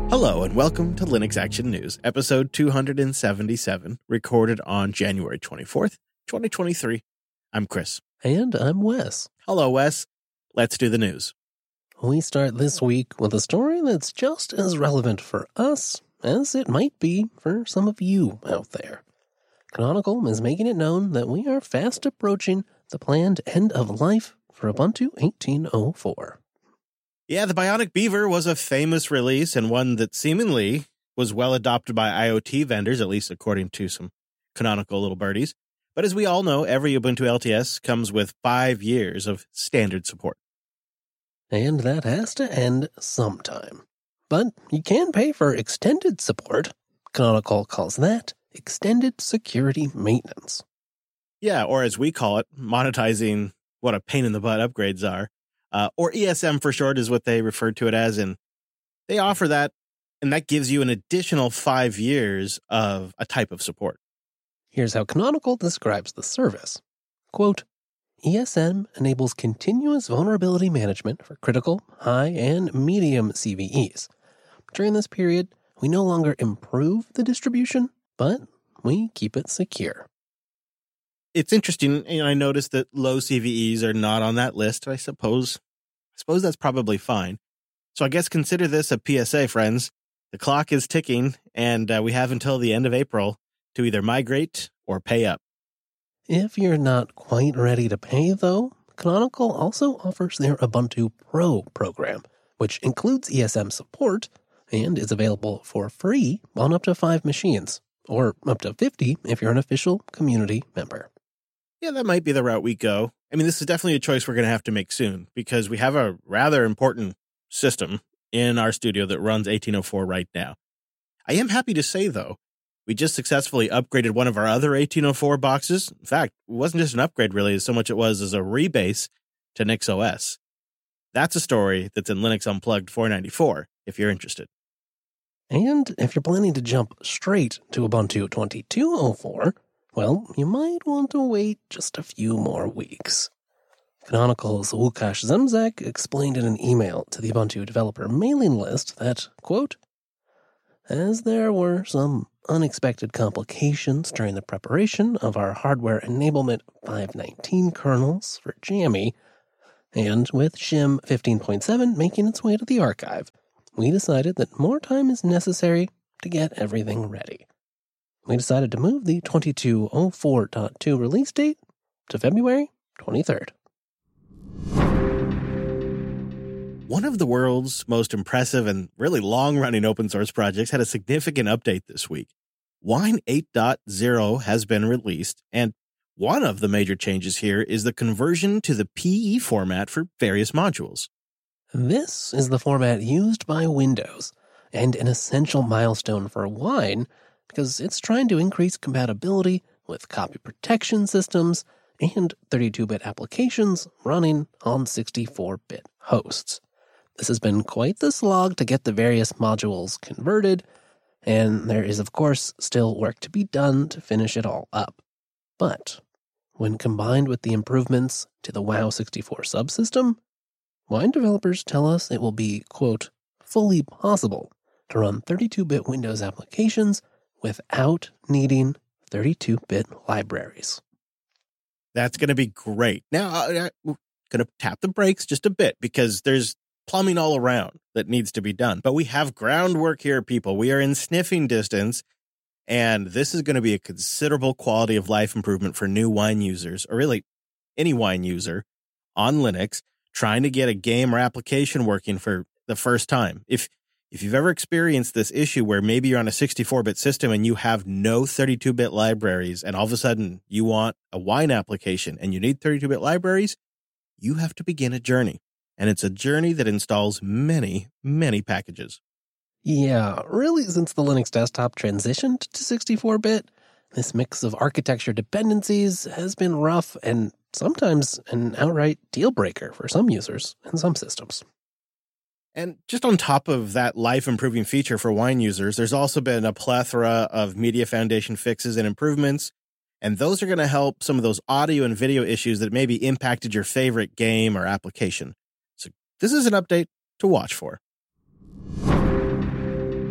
Hello and welcome to Linux Action News, episode 277, recorded on January 24th, 2023. I'm Chris. And I'm Wes. Hello, Wes. Let's do the news. We start this week with a story that's just as relevant for us as it might be for some of you out there. Canonical is making it known that we are fast approaching the planned end of life for Ubuntu 18.04. Yeah, the Bionic Beaver was a famous release and one that seemingly was well adopted by IoT vendors, at least according to some Canonical little birdies. But as we all know, every Ubuntu LTS comes with 5 years of standard support. And that has to end sometime. But you can pay for extended support. Canonical calls that extended security maintenance. Yeah, or as we call it, monetizing what a pain in the butt upgrades are. Or ESM for short is what they refer to it as. And they offer that, and that gives you an additional 5 years of a type of support. Here's how Canonical describes the service. Quote, ESM enables continuous vulnerability management for critical, high, and medium CVEs. During this period, we no longer improve the distribution, but we keep it secure. It's interesting, I noticed that low CVEs are not on that list. I suppose that's probably fine. So I guess consider this a PSA, friends. The clock is ticking, and we have until the end of April to either migrate or pay up. If you're not quite ready to pay, though, Canonical also offers their Ubuntu Pro program, which includes ESM support and is available for free on up to 5 machines, or up to 50 if you're an official community member. Yeah, that might be the route we go. I mean, this is definitely a choice we're going to have to make soon because we have a rather important system in our studio that runs 1804 right now. I am happy to say, though, we just successfully upgraded one of our other 1804 boxes. In fact, it wasn't just an upgrade really, so much it was as a rebase to NixOS. That's a story that's in Linux Unplugged 494, if you're interested. And if you're planning to jump straight to Ubuntu 2204, well, you might want to wait just a few more weeks. Canonical's Łukasz Zemzak explained in an email to the Ubuntu developer mailing list that, quote, as there were some unexpected complications during the preparation of our hardware enablement 519 kernels for Jammy, and with Shim 15.7 making its way to the archive, we decided that more time is necessary to get everything ready. We decided to move the 2204.2 release date to February 23rd. One of the world's most impressive and really long-running open source projects had a significant update this week. Wine 8.0 has been released, and one of the major changes here is the conversion to the PE format for various modules. This is the format used by Windows, and an essential milestone for Wine because it's trying to increase compatibility with copy protection systems and 32-bit applications running on 64-bit hosts. This has been quite the slog to get the various modules converted, and there is, of course, still work to be done to finish it all up. But when combined with the improvements to the WoW64 subsystem, Wine developers tell us it will be, quote, fully possible to run 32-bit Windows applications without needing 32-bit libraries. That's going to be great. Now, I'm going to tap the brakes just a bit because there's plumbing all around that needs to be done. But we have groundwork here, people. We are in sniffing distance, and this is going to be a considerable quality of life improvement for new Wine users, or really any Wine user on Linux trying to get a game or application working for the first time. If you've ever experienced this issue where maybe you're on a 64-bit system and you have no 32-bit libraries, and all of a sudden you want a Wine application and you need 32-bit libraries, you have to begin a journey. And it's a journey that installs many, many packages. Yeah, really, since the Linux desktop transitioned to 64-bit, this mix of architecture dependencies has been rough and sometimes an outright deal breaker for some users and some systems. And just on top of that life-improving feature for Wine users, there's also been a plethora of Media Foundation fixes and improvements, and those are going to help some of those audio and video issues that maybe impacted your favorite game or application. So this is an update to watch for.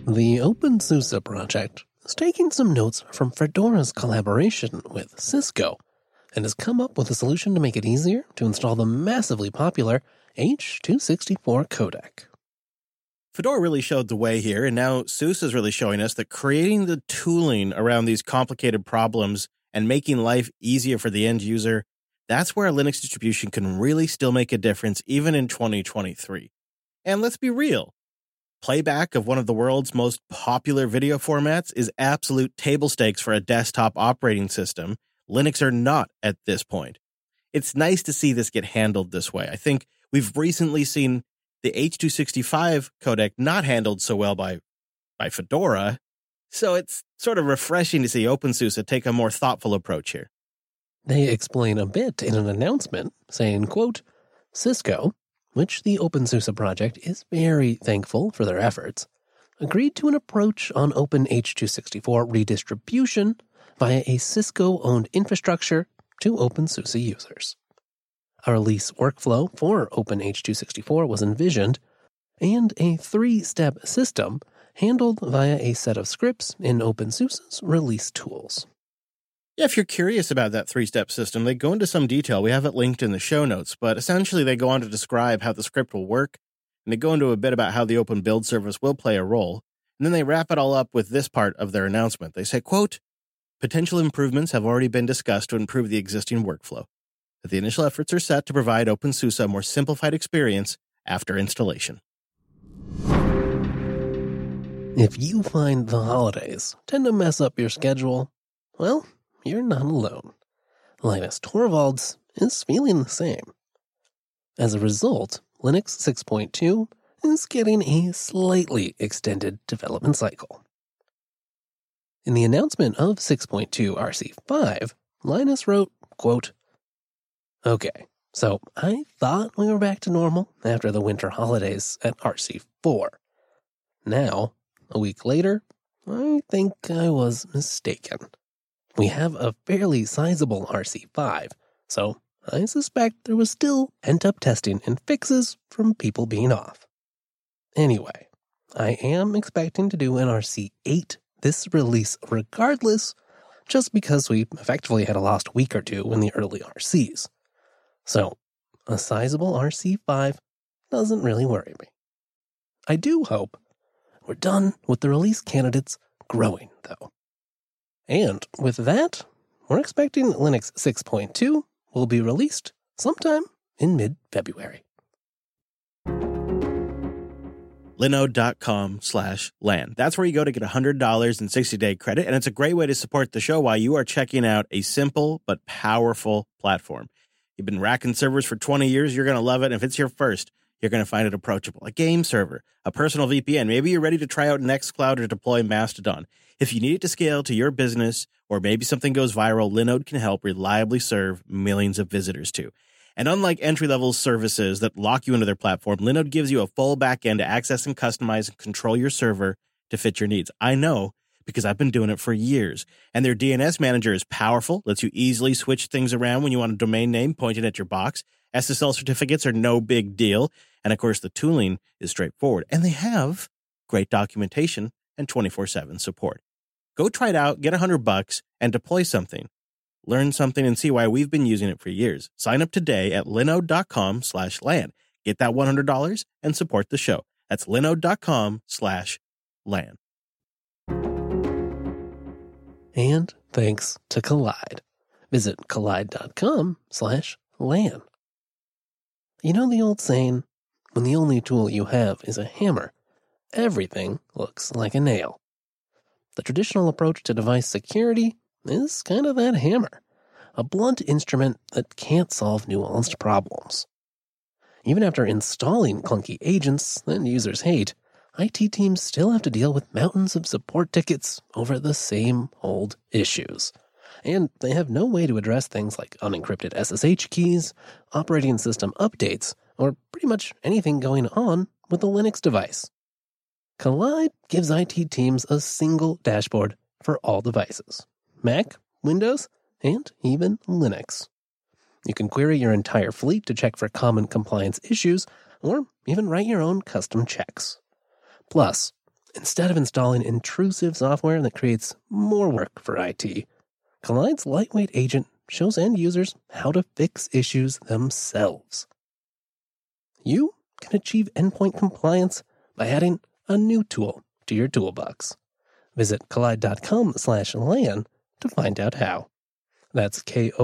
The OpenSUSE project is taking some notes from Fedora's collaboration with Cisco and has come up with a solution to make it easier to install the massively popular H.264 codec. Fedora really showed the way here, and now SUSE is really showing us that creating the tooling around these complicated problems and making life easier for the end user, that's where a Linux distribution can really still make a difference even in 2023. And let's be real. Playback of one of the world's most popular video formats is absolute table stakes for a desktop operating system. Linux are not at this point. It's nice to see this get handled this way. I think we've recently seen the H.265 codec not handled so well by Fedora, so it's sort of refreshing to see OpenSUSE take a more thoughtful approach here. They explain a bit in an announcement saying, quote, Cisco, which the OpenSUSE project is very thankful for their efforts, agreed to an approach on Open H.264 redistribution via a Cisco-owned infrastructure to OpenSUSE users. A release workflow for Open H.264 was envisioned, and a 3-step system handled via a set of scripts in OpenSUSE's release tools. Yeah, if you're curious about that 3-step system, they go into some detail. We have it linked in the show notes, but essentially they go on to describe how the script will work, and they go into a bit about how the Open Build Service will play a role, and then they wrap it all up with this part of their announcement. They say, quote, potential improvements have already been discussed to improve the existing workflow, but the initial efforts are set to provide OpenSUSE a more simplified experience after installation. If you find the holidays tend to mess up your schedule, well, you're not alone. Linus Torvalds is feeling the same. As a result, Linux 6.2 is getting a slightly extended development cycle. In the announcement of 6.2 RC5, Linus wrote, quote, okay, so I thought we were back to normal after the winter holidays at RC4. Now, a week later, I think I was mistaken. We have a fairly sizable RC5, so I suspect there was still pent-up testing and fixes from people being off. Anyway, I am expecting to do an RC8 this release regardless, just because we effectively had a lost week or two in the early RCs. So, a sizable RC5 doesn't really worry me. I do hope we're done with the release candidates growing, though. And with that, we're expecting Linux 6.2 will be released sometime in mid-February. Linode.com/LAN. That's where you go to get $100 in 60-day credit, and it's a great way to support the show while you are checking out a simple but powerful platform. You've been racking servers for 20 years, you're going to love it. And if it's your first, you're going to find it approachable. A game server, a personal VPN. Maybe you're ready to try out Nextcloud or deploy Mastodon. If you need it to scale to your business, or maybe something goes viral, Linode can help reliably serve millions of visitors too. And unlike entry-level services that lock you into their platform, Linode gives you a full backend to access and customize and control your server to fit your needs. I know because I've been doing it for years. And their DNS manager is powerful, lets you easily switch things around when you want a domain name pointed at your box. SSL certificates are no big deal. And of course, the tooling is straightforward. And they have great documentation and 24/7 support. Go try it out, get $100 and deploy something. Learn something and see why we've been using it for years. Sign up today at linode.com/LAN. Get that $100 and support the show. That's linode.com/LAN. And thanks to Kolide. Visit kolide.com/LAN. You know the old saying, when the only tool you have is a hammer, everything looks like a nail. The traditional approach to device security is kind of that hammer, a blunt instrument that can't solve nuanced problems. Even after installing clunky agents that users hate, IT teams still have to deal with mountains of support tickets over the same old issues. And they have no way to address things like unencrypted SSH keys, operating system updates, or pretty much anything going on with a Linux device. Kolide gives IT teams a single dashboard for all devices: Mac, Windows, and even Linux. You can query your entire fleet to check for common compliance issues, or even write your own custom checks. Plus, instead of installing intrusive software that creates more work for IT, Kollide's lightweight agent shows end users how to fix issues themselves. You can achieve endpoint compliance by adding a new tool to your toolbox. Visit Kolide.com/LAN to find out how. That's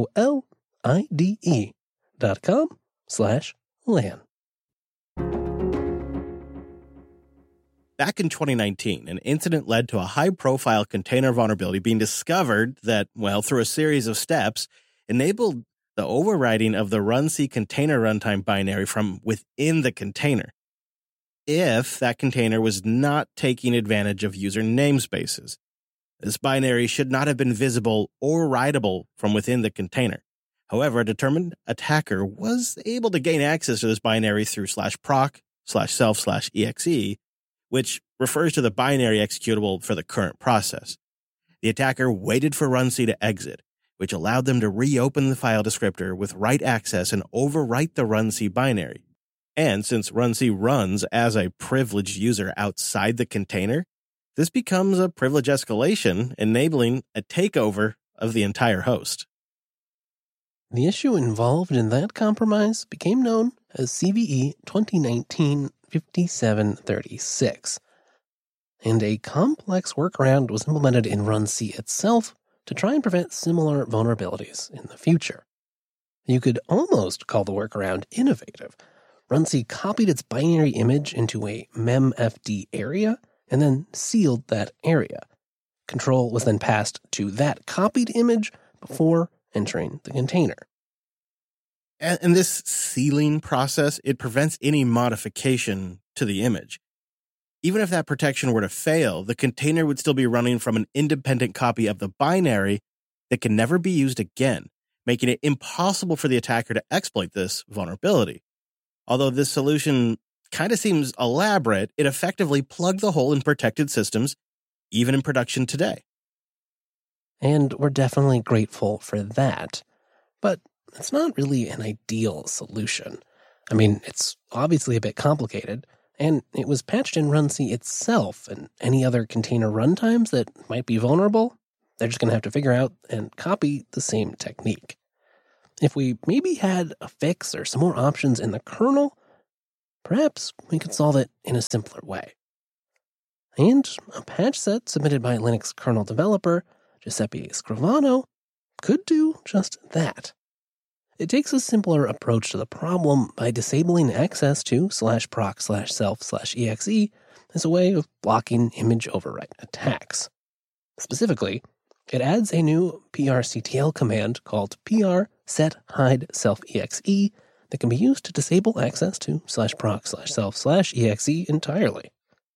KOLIDE.com/LAN. Back in 2019, an incident led to a high-profile container vulnerability being discovered that, well, through a series of steps, enabled the overriding of the runc container runtime binary from within the container, if that container was not taking advantage of user namespaces. This binary should not have been visible or writable from within the container. However, a determined attacker was able to gain access to this binary through /proc/self/exe, which refers to the binary executable for the current process. The attacker waited for runc to exit, which allowed them to reopen the file descriptor with write access and overwrite the runc binary. And since runc runs as a privileged user outside the container, this becomes a privilege escalation, enabling a takeover of the entire host. The issue involved in that compromise became known as CVE 2019-5736, and a complex workaround was implemented in runc itself to try and prevent similar vulnerabilities in the future. You could almost call the workaround innovative. runc copied its binary image into a memfd area and then sealed that area. Control was then passed to that copied image before entering the container. And this sealing process, it prevents any modification to the image. Even if that protection were to fail, the container would still be running from an independent copy of the binary that can never be used again, making it impossible for the attacker to exploit this vulnerability. Although this solution kind of seems elaborate, it effectively plugged the hole in protected systems, even in production today. And we're definitely grateful for that. But it's not really an ideal solution. I mean, it's obviously a bit complicated, and it was patched in runc itself, and any other container runtimes that might be vulnerable, they're just going to have to figure out and copy the same technique. If we maybe had a fix or some more options in the kernel, perhaps we could solve it in a simpler way. And a patch set submitted by Linux kernel developer Giuseppe Scrivano could do just that. It takes a simpler approach to the problem by disabling access to /proc/self/exe as a way of blocking image overwrite attacks. Specifically, it adds a new PRCTL command called PRSetHideSelfExe that can be used to disable access to /proc/self/exe entirely.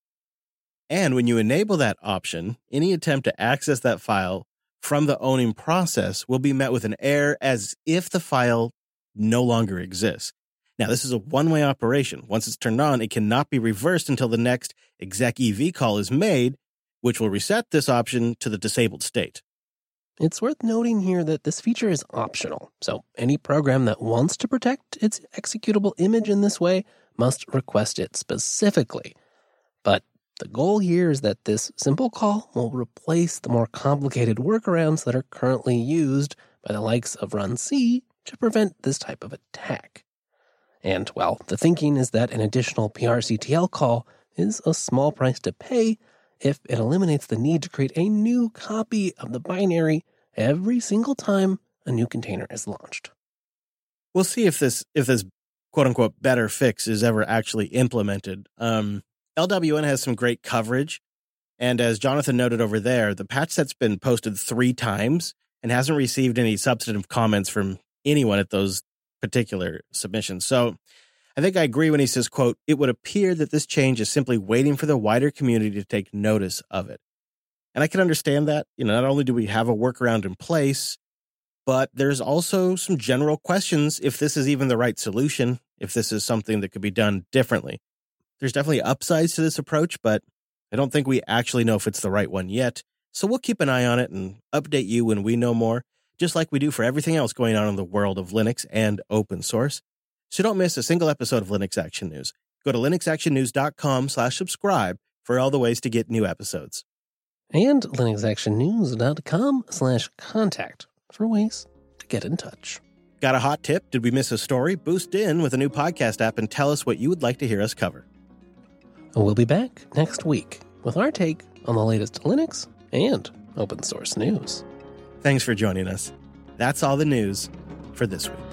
And when you enable that option, any attempt to access that file from the owning process will be met with an error as if the file no longer exists. Now, this is a one-way operation. Once it's turned on, it cannot be reversed until the next exec-ev call is made, which will reset this option to the disabled state. It's worth noting here that this feature is optional, so any program that wants to protect its executable image in this way must request it specifically. But the goal here is that this simple call will replace the more complicated workarounds that are currently used by the likes of runc to prevent this type of attack. And, well, the thinking is that an additional PRCTL call is a small price to pay if it eliminates the need to create a new copy of the binary every single time a new container is launched. We'll see if this quote-unquote better fix is ever actually implemented. LWN has some great coverage, and as Jonathan noted over there, the patch set's been posted 3 times and hasn't received any substantive comments from anyone at those particular submissions. So I think I agree when he says, quote, "It would appear that this change is simply waiting for the wider community to take notice of it." And I can understand that. Not only do we have a workaround in place, but there's also some general questions if this is even the right solution, if this is something that could be done differently. There's definitely upsides to this approach, but I don't think we actually know if it's the right one yet. So we'll keep an eye on it and update you when we know more, just like we do for everything else going on in the world of Linux and open source. So don't miss a single episode of Linux Action News. Go to linuxactionnews.com/subscribe for all the ways to get new episodes. And linuxactionnews.com/contact for ways to get in touch. Got a hot tip? Did we miss a story? Boost in with a new podcast app and tell us what you would like to hear us cover. We'll be back next week with our take on the latest Linux and open source news. Thanks for joining us. That's all the news for this week.